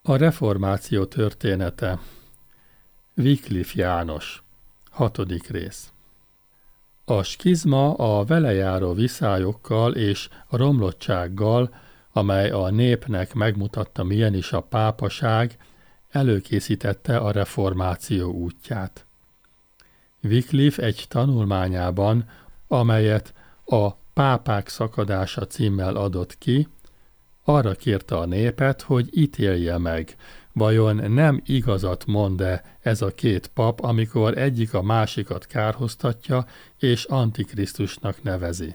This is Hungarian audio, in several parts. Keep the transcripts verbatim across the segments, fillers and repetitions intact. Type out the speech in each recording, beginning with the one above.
A reformáció története. Wycliffe János. Hatodik rész. A skizma a vele járó viszályokkal és a romlottsággal, amely a népnek megmutatta, milyen is a pápaság, előkészítette a reformáció útját. Wycliffe egy tanulmányában, amelyet a Pápák szakadása címmel adott ki, arra kérte a népet, hogy ítélje meg, vajon nem igazat mond-e ez a két pap, amikor egyik a másikat kárhoztatja és Antikrisztusnak nevezi.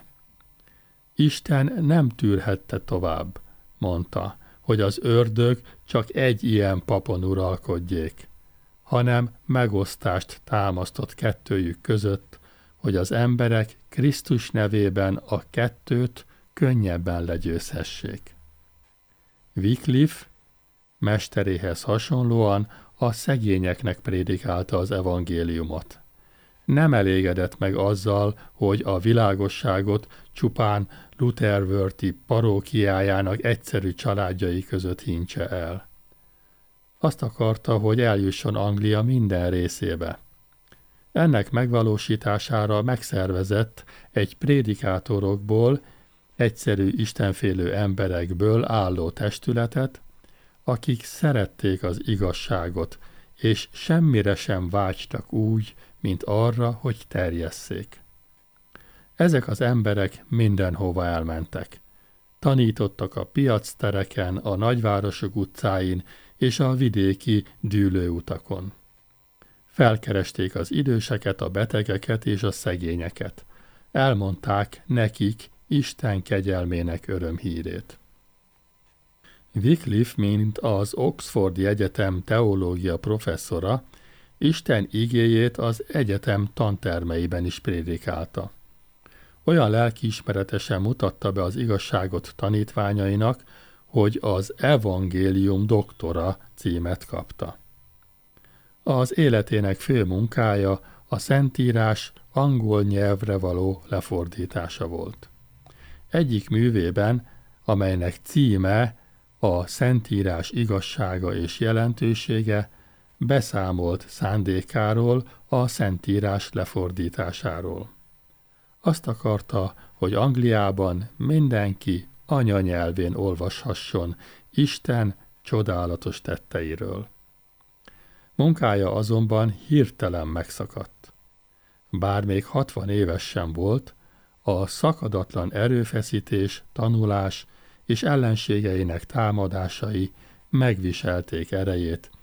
Isten nem tűrhette tovább, mondta, hogy az ördög csak egy ilyen papon uralkodjék, hanem megosztást támasztott kettőjük között, hogy az emberek Krisztus nevében a kettőt könnyebben legyőzhessék. Wycliffe mesteréhez hasonlóan a szegényeknek prédikálta az evangéliumot. Nem elégedett meg azzal, hogy a világosságot csupán Luthervörthi parókiájának egyszerű családjai között hincse el. Azt akarta, hogy eljusson Anglia minden részébe. Ennek megvalósítására megszervezett egy prédikátorokból, egyszerű istenfélő emberekből álló testületet, akik szerették az igazságot, és semmire sem vágytak úgy, mint arra, hogy terjesszék. Ezek az emberek mindenhova elmentek. Tanítottak a piactereken, a nagyvárosok utcáin és a vidéki dűlőutakon. Felkeresték az időseket, a betegeket és a szegényeket. Elmondták nekik Isten kegyelmének örömhírét. Wycliffe, mint az Oxfordi Egyetem teológia professzora, Isten igéjét az egyetem tantermeiben is prédikálta. Olyan lelkiismeretesen mutatta be az igazságot tanítványainak, hogy az Evangélium doktora címet kapta. Az életének fő munkája a Szentírás angol nyelvre való lefordítása volt. Egyik művében, amelynek címe a Szentírás igazsága és jelentősége, beszámolt szándékáról a Szentírás lefordításáról. Azt akarta, hogy Angliában mindenki anyanyelvén olvashasson Isten csodálatos tetteiről. Munkája azonban hirtelen megszakadt. Bár még hatvan éves sem volt, a szakadatlan erőfeszítés, tanulás és ellenségeinek támadásai megviselték erejét,